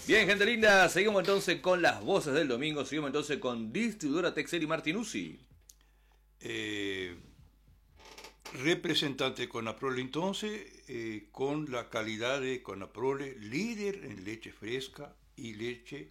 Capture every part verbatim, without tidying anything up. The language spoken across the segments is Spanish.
Bien, gente linda, seguimos entonces con las voces del domingo, seguimos entonces con distribuidora Texel y Martinuzzi. Eh, representante Conaprole entonces, eh, con la calidad de Conaprole, líder en leche fresca y leche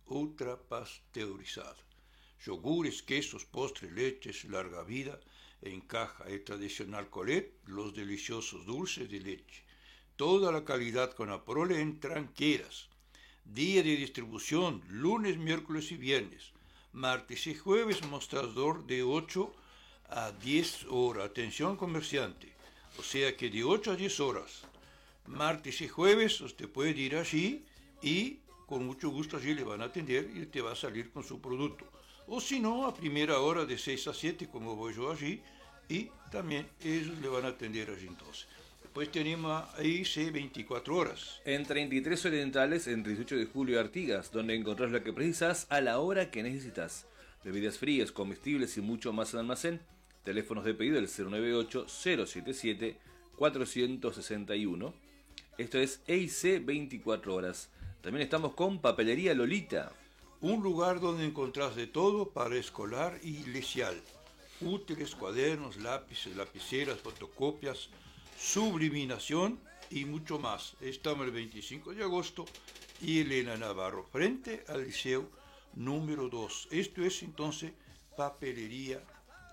ultrapasteurizada. Yogures, quesos, postres, leches, larga vida, en caja, el tradicional Colette, los deliciosos dulces de leche. Toda la calidad Conaprole en tranqueras. Día de distribución, lunes, miércoles y viernes. Martes y jueves, mostrador de ocho a diez horas. Atención comerciante. O sea que de ocho a diez horas. Martes y jueves usted puede ir allí y con mucho gusto allí le van a atender y usted va a salir con su producto. O si no, a primera hora de seis a siete, como voy yo allí, y también ellos le van a atender allí entonces. Después tenemos ahí C veinticuatro horas. En treinta y tres Orientales, entre dieciocho de julio y Artigas, donde encontrás lo que precisas a la hora que necesitas. Bebidas frías, comestibles y mucho más en almacén. Teléfonos de pedido del cero nueve ocho, cero siete siete, cuatro seis uno. Esto es E I C veinticuatro horas. También estamos con Papelería Lolita. Un lugar donde encontrás de todo para escolar y lecial. Útiles, cuadernos, lápices, lapiceras, fotocopias, subliminación y mucho más. Estamos el veinticinco de agosto y Elena Navarro, frente al Liceo número dos. Esto es entonces Papelería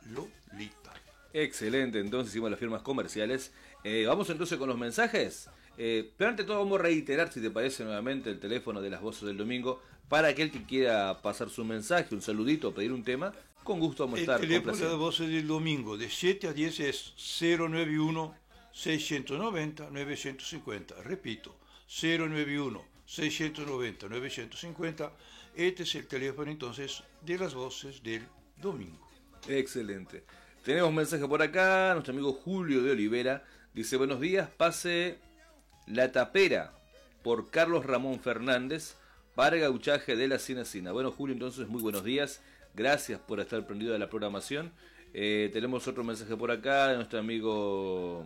Lolita. Excelente, entonces hicimos las firmas comerciales. Eh, vamos entonces con los mensajes. Eh, pero ante todo vamos a reiterar, si te parece, nuevamente el teléfono de las voces del domingo para aquel que quiera pasar su mensaje, un saludito, pedir un tema. Con gusto vamos a estar. El teléfono de las voces del domingo de siete a diez es cero nueve uno, seis nueve cero, nueve cinco cero. Repito, cero nueve uno, seis nueve cero, nueve cinco cero. Este es el teléfono entonces de las voces del domingo. Excelente. Tenemos mensaje por acá, nuestro amigo Julio de Olivera dice: buenos días, pase La Tapera por Carlos Ramón Fernández para gauchaje de la Cinecina. Bueno, Julio, entonces muy buenos días, gracias por estar prendido de la programación. Eh, tenemos otro mensaje por acá de nuestro amigo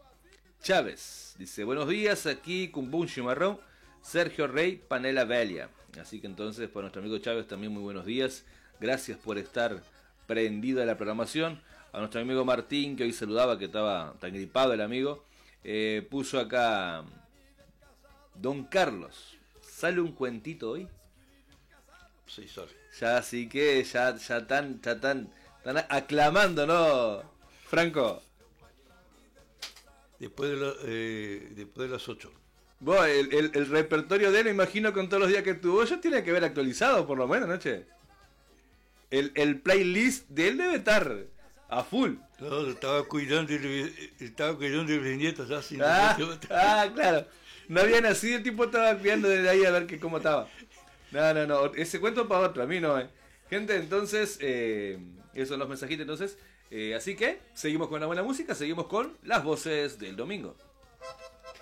Chávez, dice: buenos días, aquí Cumbun Chimarrón, Sergio Rey, Panela Velia. Así que entonces para nuestro amigo Chávez también muy buenos días, gracias por estar prendido de la programación. A nuestro amigo Martín, que hoy saludaba, que estaba tan gripado el amigo, eh, puso acá: Don Carlos, ¿sale un cuentito hoy? Sí, sale. Ya, así que ya ya están ya tan, tan aclamando, ¿no, Franco? Después de, la, eh, después de las ocho. Bueno, el, el, el repertorio de él, me imagino, con todos los días que tuvo, ya tiene que haber actualizado, por lo menos, ¿no, che? El, el playlist de él debe estar a full. No, estaba cuidando el, estaba cuidando el bisnieto ya sin ah, ah, claro. No había nacido, el tipo estaba cuidando desde ahí a ver que cómo estaba. No, no, no. Ese cuento para otro, a mí no, eh. Gente, entonces, eh, esos son los mensajitos, entonces. Eh, así que, seguimos con la buena música, seguimos con las voces del domingo.